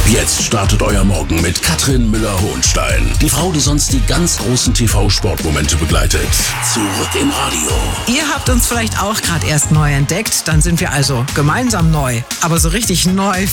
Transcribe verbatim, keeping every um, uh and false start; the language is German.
Ab jetzt startet euer Morgen mit Katrin Müller-Hohenstein. Die Frau, die sonst die ganz großen T V-Sportmomente begleitet. Zurück im Radio. Ihr habt uns vielleicht auch gerade erst neu entdeckt. Dann sind wir also gemeinsam neu. Aber so richtig neu